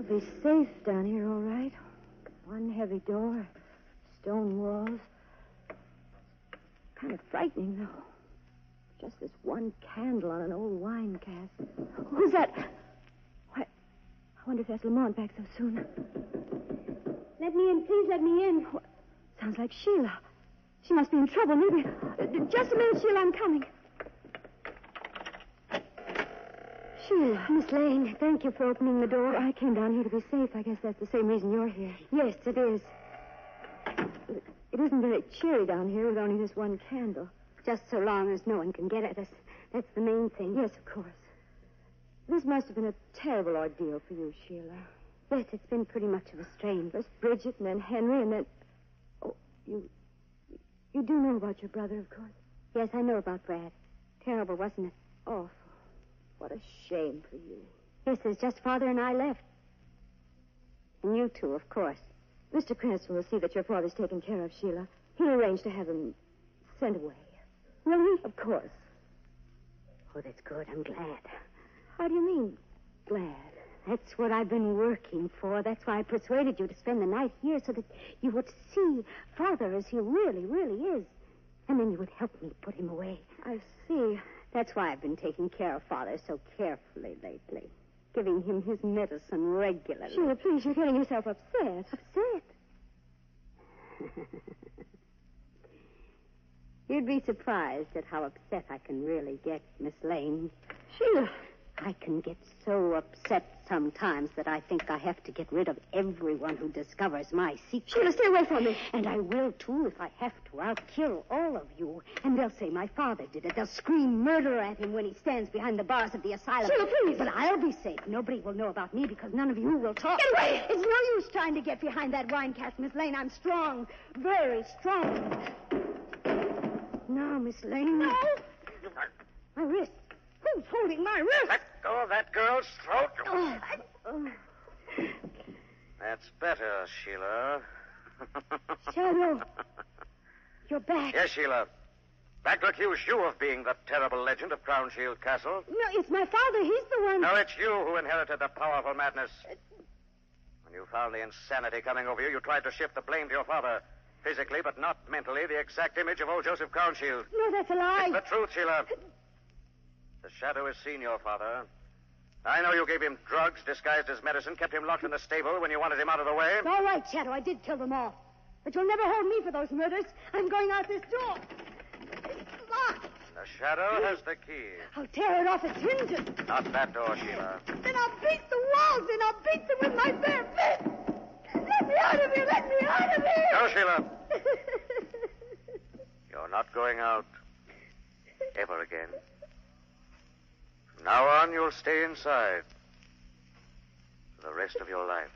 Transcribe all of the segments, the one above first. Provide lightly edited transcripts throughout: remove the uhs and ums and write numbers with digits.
I'll be safe down here, all right. One heavy door, stone walls. Kind of frightening, though. Just this one candle on an old wine cask. Who's that? Why, I wonder if that's Lamont back so soon. Let me in, please, let me in. What? Sounds like Sheila. She must be in trouble, maybe. Just a minute, Sheila, I'm coming. Sheila. Miss Lane, thank you for opening the door. I came down here to be safe. I guess that's the same reason you're here. Yes, it is. It isn't very cheery down here with only this one candle. Just so long as no one can get at us. That's the main thing. Yes, of course. This must have been a terrible ordeal for you, Sheila. Yes, it's been pretty much of a strain. First Bridget, and then Henry, and then... Oh, you do know about your brother, of course. Yes, I know about Brad. Terrible, wasn't it? Awful. What a shame for you. Yes, there's just Father and I left. And you two, of course. Mr. Cranston will see that your father's taken care of, Sheila. He'll arrange to have him sent away. Will he? Of course. Oh, that's good. I'm glad. How do you mean, glad? That's what I've been working for. That's why I persuaded you to spend the night here so that you would see Father as he really, really is. And then you would help me put him away. I see. That's why I've been taking care of Father so carefully lately. Giving him his medicine regularly. Sheila, please, you're getting yourself upset. Upset? You'd be surprised at how upset I can really get, Miss Lane. Sheila. I can get so upset sometimes that I think I have to get rid of everyone who discovers my secret. Sheila, stay away from me. And I will, too, if I have to. I'll kill all of you. And they'll say my father did it. They'll scream murder at him when he stands behind the bars of the asylum. Sheila, please. But I'll be safe. Nobody will know about me because none of you will talk. Get away! It's no use trying to get behind that wine cask, Miss Lane. I'm strong. Very strong. Now, Miss Lane. No! My wrist. Who's holding my wrist? Let go of that girl's throat. That's better, Sheila. Shadow. You're back. Yes, Sheila. Back to accuse you of being the terrible legend of Crownshield Castle. No, it's my father. He's the one. No, it's you who inherited the powerful madness. When you found the insanity coming over you, you tried to shift the blame to your father. Physically, but not mentally, the exact image of old Joseph Crownshield. No, that's a lie. It's the truth, Sheila. The Shadow has seen your father. I know you gave him drugs disguised as medicine, kept him locked in the stable when you wanted him out of the way. It's all right, Shadow. I did kill them all. But you'll never hold me for those murders. I'm going out this door. It's locked. The Shadow has the key. I'll tear it off its hinges. Not that door, Sheila. Then I'll beat the walls in. I'll beat them with my bare fist. Let me out of here. Let me out of here. No, Sheila. You're not going out ever again. From now on, you'll stay inside for the rest of your life.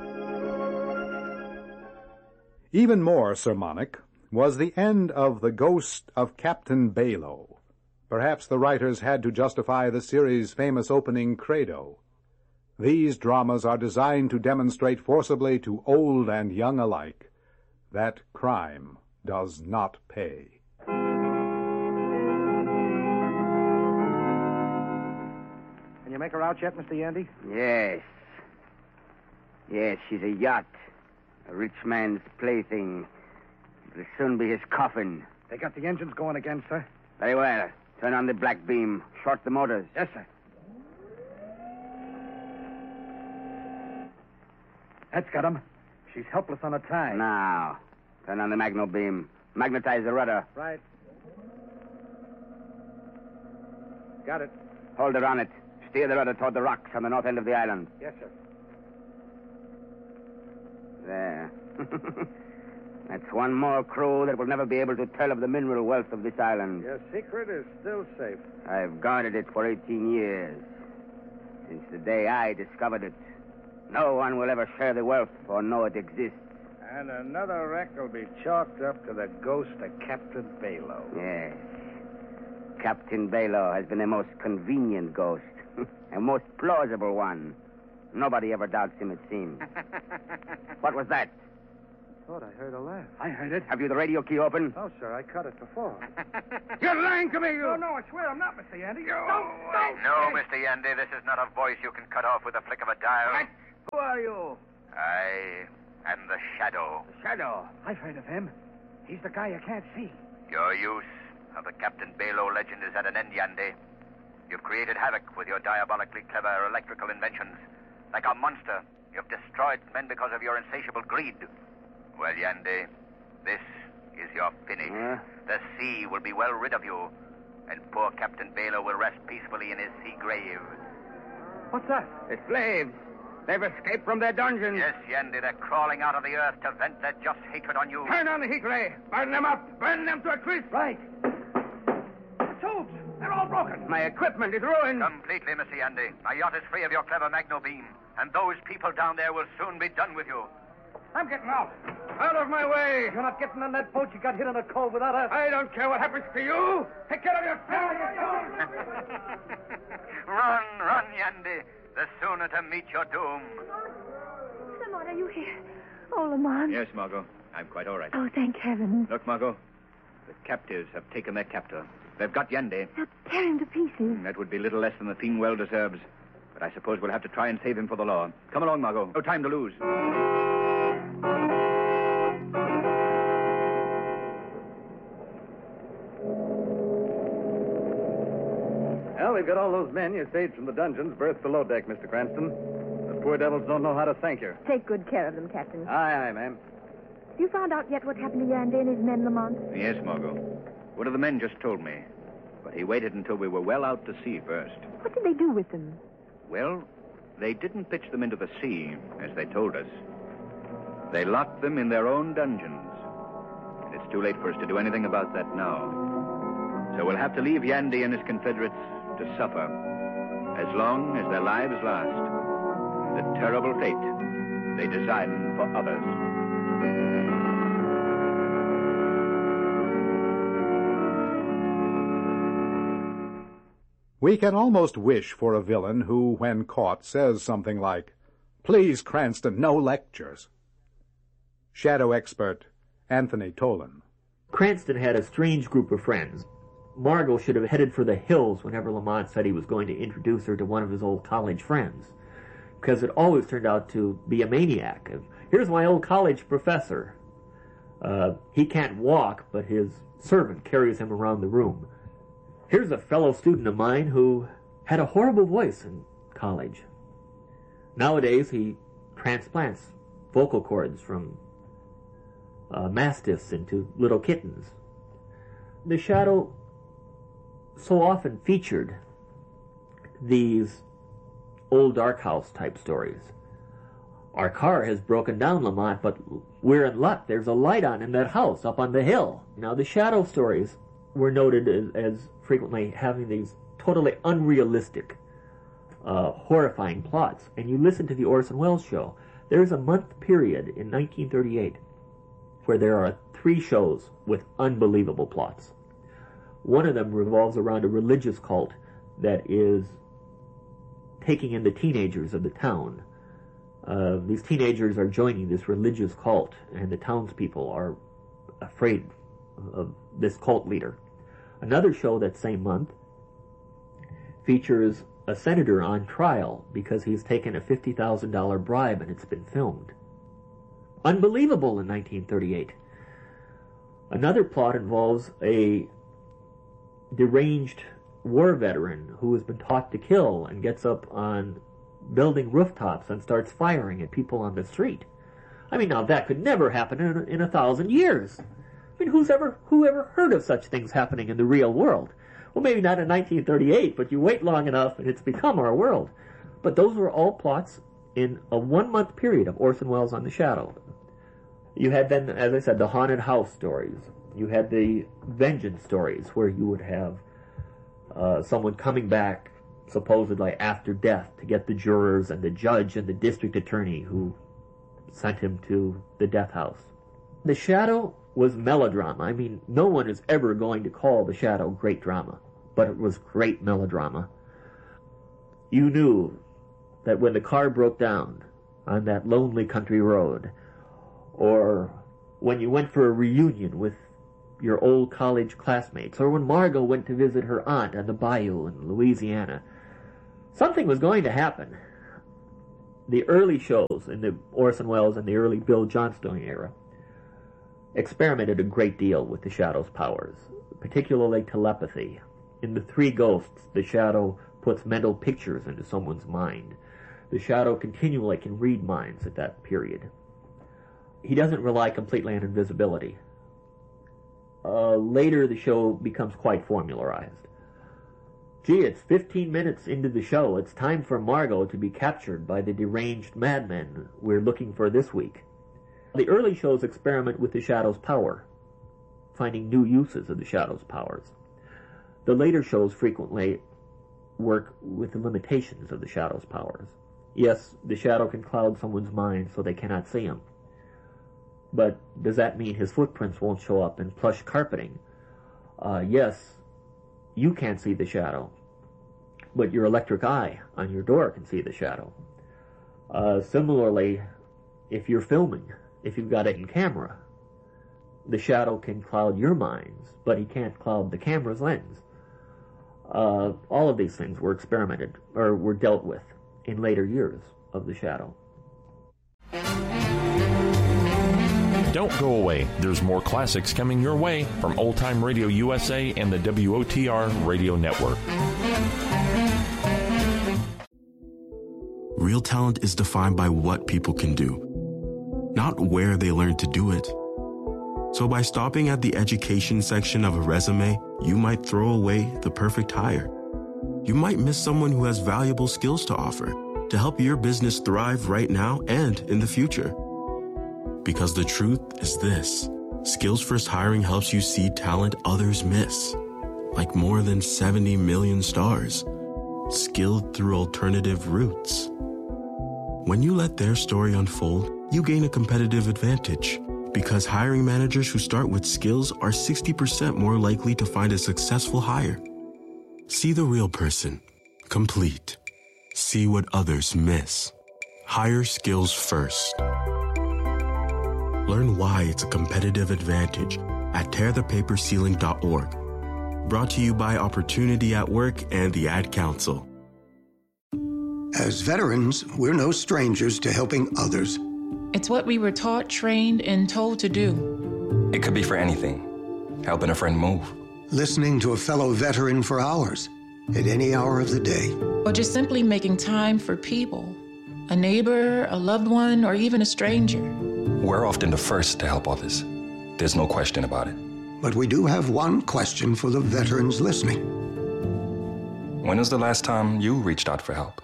Even more sermonic was the end of The Ghost of Captain Balow. Perhaps the writers had to justify the series' famous opening credo. These dramas are designed to demonstrate forcibly to old and young alike that crime does not pay. Can you make her out yet, Mr. Yandy? Yes. Yes, she's a yacht. A rich man's plaything. It'll soon be his coffin. They got the engines going again, sir. Very well. Turn on the black beam. Short the motors. Yes, sir. That's got him. She's helpless on a tie. Now, turn on the magno beam. Magnetize the rudder. Right. Got it. Hold her on it. Steer the rudder toward the rocks on the north end of the island. Yes, sir. There. That's one more crew that will never be able to tell of the mineral wealth of this island. Your secret is still safe. I've guarded it for 18 years. Since the day I discovered it. No one will ever share the wealth or know it exists. And another wreck will be chalked up to the ghost of Captain Balow. Yes. Captain Balow has been the most convenient ghost. A most plausible one. Nobody ever doubts him, it seems. What was that? I thought I heard a laugh. I heard it. Have you the radio key open? Oh, sir, I cut it before. You're lying to me, you... No, I swear I'm not, Mr. Yandy. No, Mr. Yandy, this is not a voice you can cut off with a flick of a dial. Who are you? I am the Shadow. The Shadow. I've heard of him. He's the guy you can't see. Your use of the Captain Balo legend is at an end, Yandy. You've created havoc with your diabolically clever electrical inventions. Like a monster, you've destroyed men because of your insatiable greed. Well, Yandy, this is your finish. The sea will be well rid of you, and poor Captain Balo will rest peacefully in his sea grave. What's that? The slaves. They've escaped from their dungeons. Yes, Yandy, they're crawling out of the earth to vent their just hatred on you. Turn on the heat ray. Burn them up. Burn them to a crisp. Right. The tubes. They're all broken. My equipment is ruined. Completely, Mr. Yandy. My yacht is free of your clever magno beam, and those people down there will soon be done with you. I'm getting out. Out of my way. You're not getting on that boat. You got hit in the cove without us. I don't care what happens to you. Take care of your family. Run, Yandy. The sooner to meet your doom. Lamont, are you here? Oh, Lamont. Yes, Margot. I'm quite all right. Oh, thank heaven. Look, Margot. The captives have taken their captor. They've got Yandy. They'll tear him to pieces. That would be little less than the thing well deserves. But I suppose we'll have to try and save him for the law. Come along, Margot. No time to lose. Well, we've got all those men you saved from the dungeons berthed below deck, Mr. Cranston. The poor devils don't know how to thank you. Take good care of them, Captain. Aye, ma'am. Have you found out yet what happened to Yandy and his men, Lamont? Yes, Margot. One of the men just told me. But he waited until we were well out to sea first. What did they do with them? Well, they didn't pitch them into the sea, as they told us. They locked them in their own dungeons. And it's too late for us to do anything about that now. So we'll have to leave Yandy and his confederates to suffer as long as their lives last the terrible fate they design for others. We can almost wish for a villain who, when caught, says something like, "Please, Cranston, no lectures." Shadow expert Anthony Tolan. Cranston had a strange group of friends. Margot should have headed for the hills whenever Lamont said he was going to introduce her to one of his old college friends, because it always turned out to be a maniac. Here's my old college professor. He can't walk, but his servant carries him around the room. Here's a fellow student of mine who had a horrible voice in college. Nowadays, he transplants vocal cords from mastiffs into little kittens. The Shadow so often featured these old dark house type stories. Our car has broken down, Lamont, but we're in luck. There's a light on in that house up on the hill. Now, the Shadow stories were noted as frequently having these totally unrealistic, horrifying plots. And you listen to the Orson Welles show. There's a month period in 1938 where there are 3 shows with unbelievable plots. One of them revolves around a religious cult that is taking in the teenagers of the town. These teenagers are joining this religious cult, and the townspeople are afraid of this cult leader. Another show that same month features a senator on trial because he's taken a $50,000 bribe and it's been filmed. Unbelievable in 1938. Another plot involves a deranged war veteran who has been taught to kill and gets up on building rooftops and starts firing at people on the street. I mean, now that could never happen in 1,000 years. I mean, who ever heard of such things happening in the real world? Well, maybe not in 1938, but you wait long enough and it's become our world. But those were all plots in a 1-month period of Orson Welles on The Shadow. You had then, as I said, the haunted house stories. You had the vengeance stories where you would have someone coming back supposedly after death to get the jurors and the judge and the district attorney who sent him to the death house. The Shadow was melodrama. I mean, no one is ever going to call The Shadow great drama, but it was great melodrama. You knew that when the car broke down on that lonely country road, or when you went for a reunion with your old college classmates, or when Margot went to visit her aunt on the bayou in Louisiana, something was going to happen. The early shows in the Orson Welles and the early Bill Johnstone era experimented a great deal with the Shadow's powers, particularly telepathy. In The Three Ghosts, the Shadow puts mental pictures into someone's mind. The Shadow continually can read minds at that period. He doesn't rely completely on invisibility. Later, the show becomes quite formularized. Gee, it's 15 minutes into the show. It's time for Margot to be captured by the deranged madmen we're looking for this week. The early shows experiment with the Shadow's power, finding new uses of the Shadow's powers. The later shows frequently work with the limitations of the Shadow's powers. Yes, the Shadow can cloud someone's mind so they cannot see him. But does that mean his footprints won't show up in plush carpeting? Yes, you can't see the Shadow, but your electric eye on your door can see the Shadow. Similarly, if you're filming, if you've got it in camera, the Shadow can cloud your minds, but he can't cloud the camera's lens. All of these things were experimented, or were dealt with in later years of the Shadow. Don't go away. There's more classics coming your way from Old Time Radio USA and the WOTR Radio Network. Real talent is defined by what people can do, not where they learn to do it. So by stopping at the education section of a resume, you might throw away the perfect hire. You might miss someone who has valuable skills to offer to help your business thrive right now and in the future. Because the truth is this: Skills First Hiring helps you see talent others miss, like more than 70 million stars, skilled through alternative routes. When you let their story unfold, you gain a competitive advantage, because hiring managers who start with skills are 60% more likely to find a successful hire. See the real person, complete. See what others miss. Hire skills first. Learn why it's a competitive advantage at tearthepaperceiling.org. Brought to you by Opportunity at Work and the Ad Council. As veterans, we're no strangers to helping others. It's what we were taught, trained, and told to do. It could be for anything. Helping a friend move. Listening to a fellow veteran for hours, at any hour of the day. Or just simply making time for people. A neighbor, a loved one, or even a stranger. We're often the first to help others. There's no question about it. But we do have one question for the veterans listening. When was the last time you reached out for help?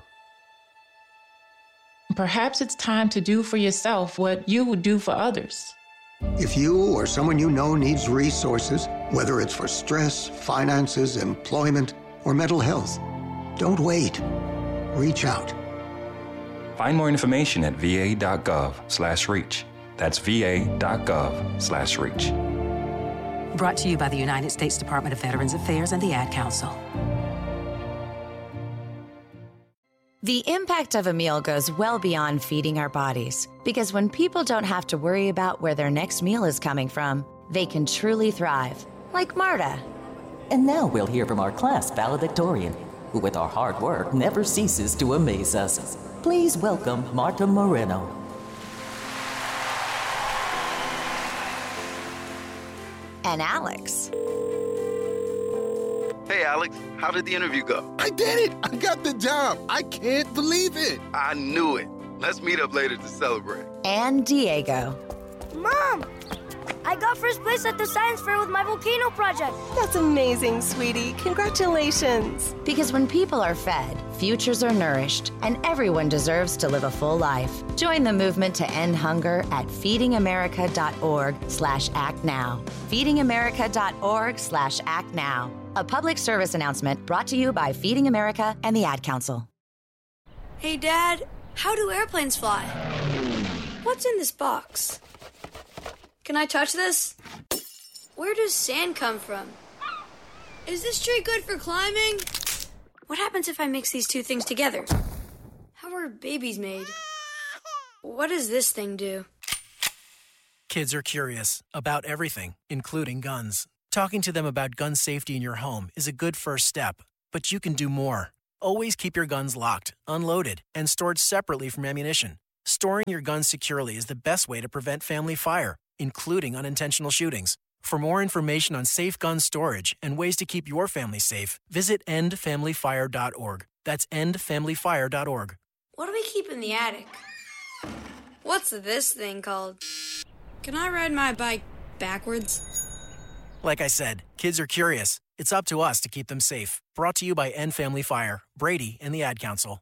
Perhaps it's time to do for yourself what you would do for others. If you or someone you know needs resources, whether it's for stress, finances, employment, or mental health, don't wait. Reach out. Find more information at va.gov/reach. That's va.gov/reach. Brought to you by the United States Department of Veterans Affairs and the Ad Council. The impact of a meal goes well beyond feeding our bodies, because when people don't have to worry about where their next meal is coming from, they can truly thrive, like Marta. And now we'll hear from our class valedictorian, who with our hard work never ceases to amaze us. Please welcome Marta Moreno. And Alex. Hey, Alex, how did the interview go? I did it! I got the job! I can't believe it! I knew it. Let's meet up later to celebrate. And Diego. Mom! I got first place at the science fair with my volcano project. That's amazing, sweetie. Congratulations. Because when people are fed, futures are nourished, and everyone deserves to live a full life. Join the movement to end hunger at feedingamerica.org/actnow. feedingamerica.org/actnow. A public service announcement brought to you by Feeding America and the Ad Council. Hey, Dad, how do airplanes fly? What's in this box? Can I touch this? Where does sand come from? Is this tree good for climbing? What happens if I mix these two things together? How are babies made? What does this thing do? Kids are curious about everything, including guns. Talking to them about gun safety in your home is a good first step, but you can do more. Always keep your guns locked, unloaded, and stored separately from ammunition. Storing your guns securely is the best way to prevent family fire, including unintentional shootings. For more information on safe gun storage and ways to keep your family safe, visit endfamilyfire.org. That's endfamilyfire.org. What do we keep in the attic? What's this thing called? Can I ride my bike backwards? Like I said, kids are curious. It's up to us to keep them safe. Brought to you by End Family Fire, Brady, and the Ad Council.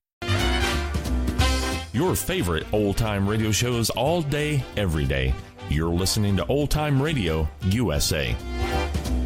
Your favorite old-time radio shows all day, every day. You're listening to Old Time Radio USA.